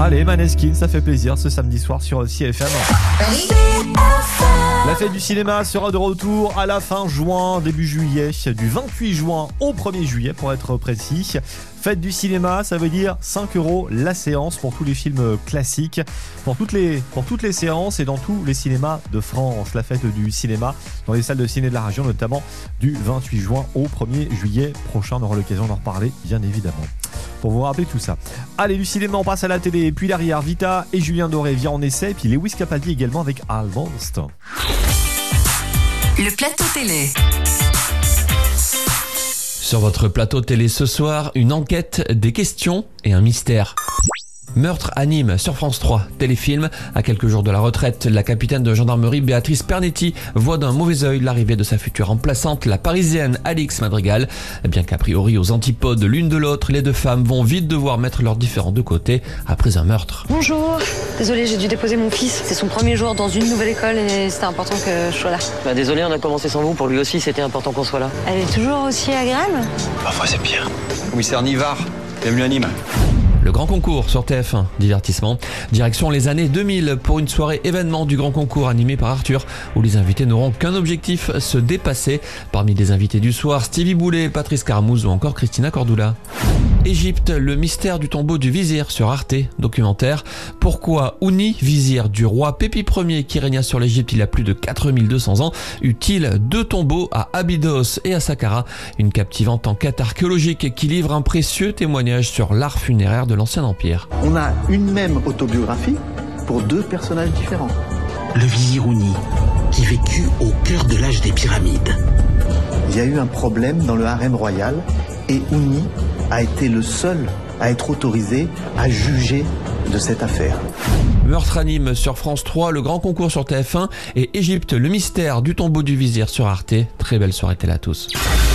Allez, Maneskin, ça fait plaisir ce samedi soir sur CFM. La fête du cinéma sera de retour à la fin juin, début juillet, du 28 juin au 1er juillet pour être précis. Fête du cinéma, ça veut dire 5 € la séance pour tous les films classiques, pour toutes les séances et dans tous les cinémas de France. La fête du cinéma dans les salles de ciné de la région, notamment du 28 juin au 1er juillet prochain. On aura l'occasion d'en reparler, bien évidemment. Pour vous rappeler tout ça. Allez, du cinéma, on passe à la télé. Et puis derrière, Vita et Julien Doré viennent en essai. Et puis Lewis Capaldi également avec Almost. Le plateau télé. Sur votre plateau télé ce soir, une enquête, des questions et un mystère. Meurtre à Nîmes sur France 3, téléfilm. À quelques jours de la retraite, la capitaine de gendarmerie Béatrice Pernetti voit d'un mauvais œil l'arrivée de sa future remplaçante, la parisienne Alix Madrigal. Bien qu'a priori aux antipodes l'une de l'autre, les deux femmes vont vite devoir mettre leurs différends de côté après un meurtre. Bonjour, désolée, j'ai dû déposer mon fils. C'est son premier jour dans une nouvelle école et c'était important que je sois là. Désolé, on a commencé sans vous, pour lui aussi c'était important qu'on soit là. Elle est toujours aussi agréable? Parfois c'est pire. Commissaire Nivard, bienvenue à Nîmes. Le grand concours sur TF1, divertissement. Direction les années 2000 pour une soirée événement du grand concours animé par Arthur, où les invités n'auront qu'un objectif, se dépasser. Parmi les invités du soir, Stevie Boulet, Patrice Carmouze ou encore Christina Cordula. Égypte, le mystère du tombeau du vizir sur Arte, documentaire. Pourquoi Ouni, vizir du roi Pépi Ier qui régna sur l'Égypte il y a plus de 4200 ans, eut-il deux tombeaux à Abydos et à Saqqara? Une captivante enquête archéologique qui livre un précieux témoignage sur l'art funéraire de l'ancien empire. On a une même autobiographie pour deux personnages différents. Le vizir Ouni, qui vécut au cœur de l'âge des pyramides. Il y a eu un problème dans le harem royal et Ouni a été le seul à être autorisé à juger de cette affaire. Meurtre à Nîmes sur France 3, le grand concours sur TF1 et Égypte, le mystère du tombeau du vizir sur Arte. Très belle soirée télé à tous.